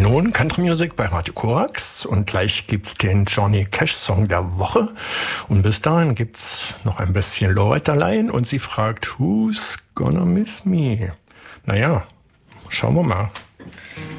Nun Country Music bei Radio Korax und gleich gibt's den Johnny Cash Song der Woche und bis dahin gibt's noch ein bisschen Loretta Lynn und sie fragt, Who's gonna miss me? Naja, schauen wir mal.